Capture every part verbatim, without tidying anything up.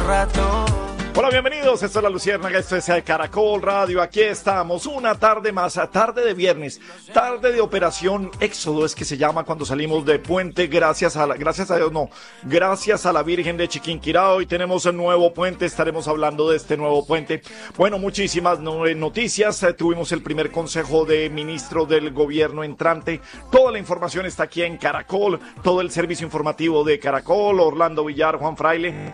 rato. Hola, bienvenidos, esto es La Luciérnaga, esto es Caracol Radio, aquí estamos, una tarde más, tarde de viernes, tarde de Operación Éxodo, es que se llama cuando salimos de puente, gracias a la, gracias a Dios, no, gracias a la Virgen de Chiquinquirá. Hoy tenemos el nuevo puente, estaremos hablando de este nuevo puente. Bueno, muchísimas noticias, eh, tuvimos el primer consejo de ministro del gobierno entrante, toda la información está aquí en Caracol, todo el servicio informativo de Caracol, Orlando Villar, Juan Fraile.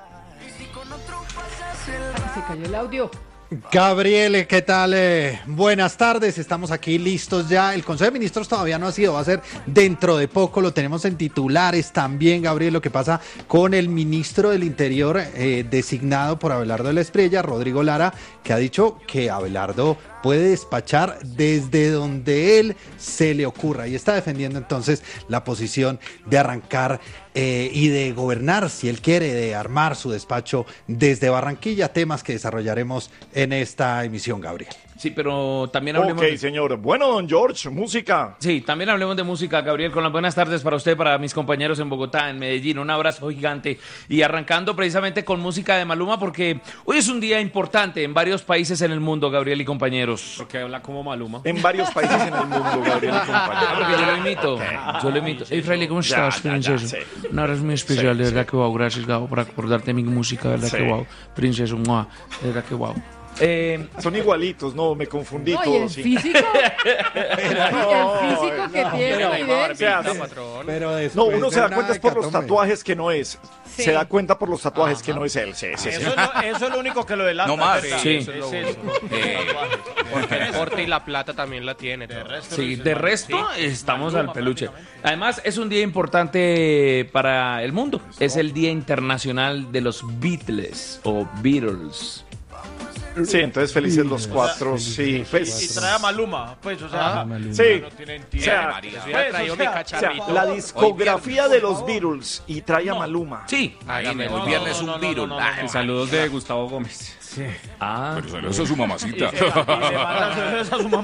Se cayó el audio. Gabriel, ¿qué tal? Eh, buenas tardes, estamos aquí listos ya. El Consejo de Ministros todavía no ha sido, va a ser dentro de poco, lo tenemos en titulares también, Gabriel, lo que pasa con el ministro del Interior eh, designado por Abelardo de la Espriella, Rodrigo Lara, que ha dicho que Abelardo puede despachar desde donde él se le ocurra y está defendiendo entonces la posición de arrancar eh, y de gobernar, si él quiere, de armar su despacho desde Barranquilla, temas que desarrollaremos en esta emisión, Gabriel. Sí, pero también hablemos... Ok, de... señor. Bueno, don George, música. Sí, también hablemos de música, Gabriel, con las buenas tardes para usted, para mis compañeros en Bogotá, en Medellín. Un abrazo gigante. Y arrancando precisamente con música de Maluma, porque hoy es un día importante en varios países en el mundo, Gabriel y compañeros. Porque habla como Maluma. En varios países en el mundo, Gabriel y compañeros. Ah, porque yo lo imito. Yo lo imito. Hey, Fraile, ¿cómo estás? Ya, ya, ya, sí. Un abrazo muy especial, Sí, de verdad sí. que wow. Gracias, Gabo, por acordarte mi música, de verdad Sí. que wow. Princesa, mua, de verdad que wow. Eh, Son igualitos, no, me confundí No, y todo. el Sí. físico, y el físico que tiene, la misma evidencia. barbita, sí. patrón. Pero No, después uno se de da una cuenta es por los hecatombe. tatuajes que no es. Sí. Se da cuenta por los tatuajes que no es él. Sí, sí, sí. Eso, es lo, eso es lo único que lo delata. No más. ¿verdad? Sí. Eso es lo único. Porque el corte y la plata también la tiene. De resto, Sí, de resto estamos al peluche. Además, es un día importante para el mundo. Es el Día Internacional de los Beatles o Beatles. Sí, entonces felices los cuatro. Sí, Y pues. trae a Maluma, pues, o sea, Sí. no tienen O tiempo. sea, María. pues, Hubiera traído o mi sea, cacharrito. o sea, la discografía de los Beatles y trae a Maluma. Sí. Hágame, No, hoy no, viernes no, no, un no, virus. no, no, no, no. Saludos de Gustavo Gómez. Ah, Pero saludos a su mamacita. Y le manda saludos a su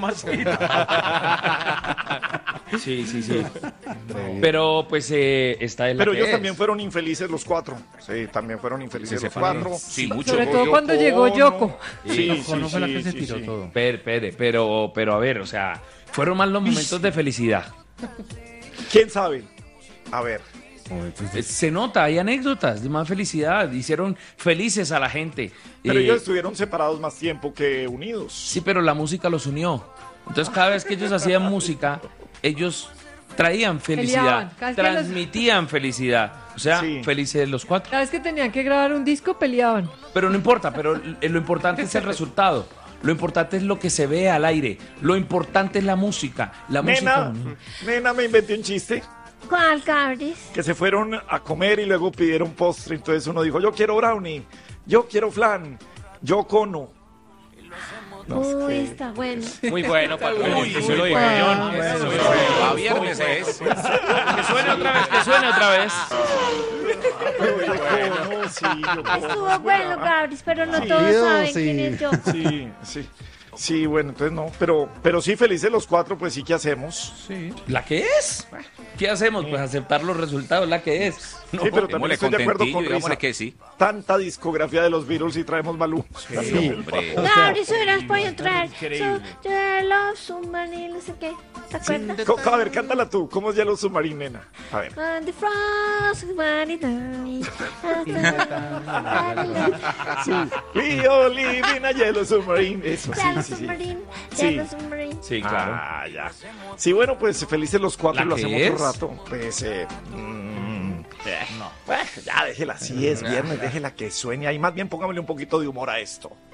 mamacita. sí, sí, sí. Pero pues eh, está en la Pero que ellos es. también fueron infelices los cuatro. Sí, también fueron infelices los cuatro. Sí, mucho. Sobre todo Yoko cuando llegó Ono. Yoko. Sí, Yoko sí, Ono fue la sí, que se sí, tiró sí. todo. Pero, pero, pero, pero, a ver, o sea, fueron más los momentos de felicidad. ¿Quién sabe? A ver. Eh, Se nota, hay anécdotas de más felicidad. Hicieron felices a la gente. Pero Eh, ellos estuvieron separados más tiempo que unidos. Sí, pero la música los unió. Entonces, cada vez que ellos hacían música, ellos traían felicidad, Peleaban, casi que los- transmitían felicidad. O sea, Sí. felices los cuatro. Cada vez que tenían que grabar un disco, peleaban. Pero no importa, pero l- lo importante es el resultado. Lo importante es lo que se ve al aire. Lo importante es la música. La Nena, música. nena, me inventé un chiste. ¿Cuál, Cabris? Que se fueron a comer y luego pidieron postre. Entonces uno dijo, yo quiero brownie, yo quiero flan, yo cono. No, es Uy, que- está bueno. Muy bueno, patrón. Uy, Eso muy lo digo bueno. yo. Eso es A viernes es. Que suene otra vez, que suene otra vez. Yo cono, sí, yo cono. Estuvo bueno, Cabris, pero no Sí, todos saben sí. quién es yo. Sí, sí. Sí, bueno, entonces no, pero, pero sí, felices los cuatro, pues sí, ¿qué hacemos? Sí. ¿La que es? ¿Qué hacemos? Pues aceptar los resultados, la que es. No, Sí, pero también Démosle estoy de acuerdo contentillo con y digámosle Risa. que sí. Tanta discografía de los Beatles y traemos Maluma. Sí. Hombre. Cabris, hubieras podido traer. Increíble. So, Yellow Submarine, no sé qué. ¿Te acuerdas? Co- A ver, cántala tú. ¿Cómo es Yellow Submarine, nena? A ver. On the frost, somebody died. Sí. We all live in a Yellow Submarine. Eso, sí, Yellow sí, sí. Submarine, Sí. Yellow Submarine. Sí, claro. Ah, ya. Sí, bueno, pues felices los cuatro, ¿La lo que hacemos es? un rato. Pues, eh, mm, eh, no. Bueno, ya déjela así, es viernes, déjela que sueñe. Ahí más bien póngamele un poquito de humor a esto.